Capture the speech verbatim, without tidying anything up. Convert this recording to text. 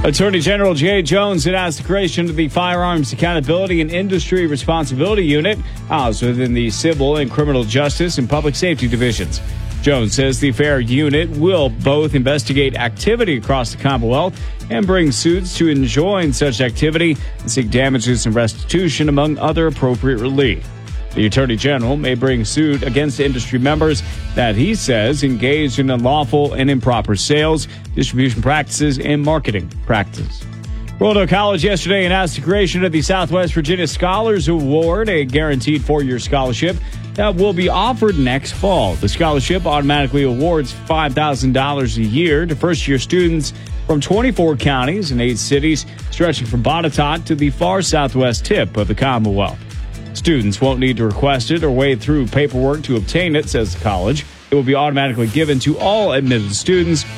Attorney General Jay Jones announced the creation of the Firearms Accountability and Industry Responsibility Unit, housed within the Civil and Criminal Justice and Public Safety Divisions. Jones says the FAIR unit will both investigate activity across the Commonwealth and bring suits to enjoin such activity and seek damages and restitution, among other appropriate relief. The Attorney General may bring suit against industry members that he says engaged in unlawful and improper sales, distribution practices, and marketing practices. Roanoke College yesterday announced the creation of the Southwest Virginia Scholars Award, a guaranteed four-year scholarship that will be offered next fall. The scholarship automatically awards five thousand dollars a year to first-year students from twenty-four counties and eight cities, stretching from Botetourt to the far southwest tip of the Commonwealth. Students won't need to request it or wade through paperwork to obtain it, says the college. It will be automatically given to all admitted students